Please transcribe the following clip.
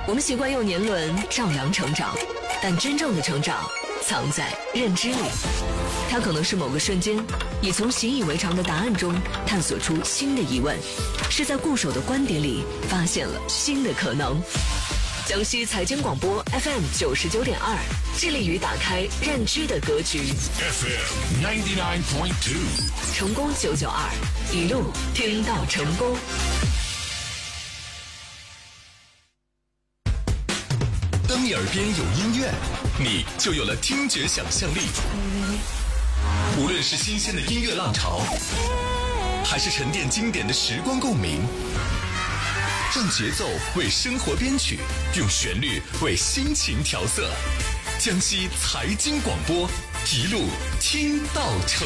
我们习惯用年轮丈量成长，但真正的成长藏在认知里。它可能是某个瞬间，你从习以为常的答案中探索出新的疑问，是在固守的观点里发现了新的可能。江西财经广播 FM 99.2，致力于打开认知的格局。 FM 99.2， 成功992，一路听到成功。 当你耳边有音乐，你就有了听觉想象力。无论是新鲜的音乐浪潮，还是沉淀经典的时光共鸣，让节奏为生活编曲，用旋律为心情调色。江西财经广播，一路听到成